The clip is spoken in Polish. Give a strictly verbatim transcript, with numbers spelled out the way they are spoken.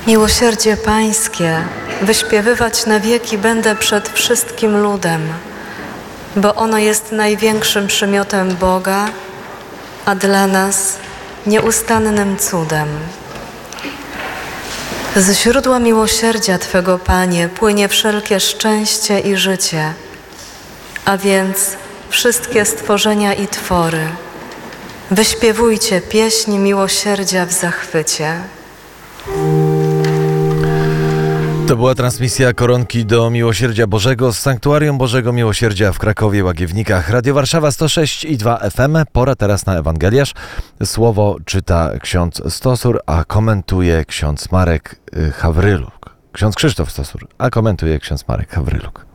Miłosierdzie Pańskie wyśpiewywać na wieki będę przed wszystkim ludem, bo ono jest największym przymiotem Boga, a dla nas nieustannym cudem. Z źródła miłosierdzia Twego, Panie, płynie wszelkie szczęście i życie, a więc wszystkie stworzenia i twory. Wyśpiewujcie pieśń miłosierdzia w zachwycie. To była transmisja Koronki do Miłosierdzia Bożego z Sanktuarium Bożego Miłosierdzia w Krakowie, Łagiewnikach. Radio Warszawa sto sześć i dwa F M. Pora teraz na Ewangeliarz. Słowo czyta ksiądz Stosur, a komentuje ksiądz Marek Hawryluk. Ksiądz Krzysztof Stosur, a komentuje ksiądz Marek Hawryluk.